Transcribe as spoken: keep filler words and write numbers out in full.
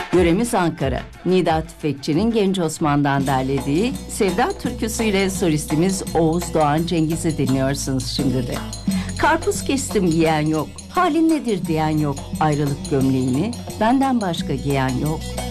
Yöremiz Ankara. Nida Tüfekçi'nin Genç Osman'dan derlediği Sevda türküsüyle solistimiz Oğuz Doğan Cengiz'i dinliyorsunuz şimdi de. Karpuz kestim giyen yok, halin nedir diyen yok, ayrılık gömleğini benden başka giyen yok.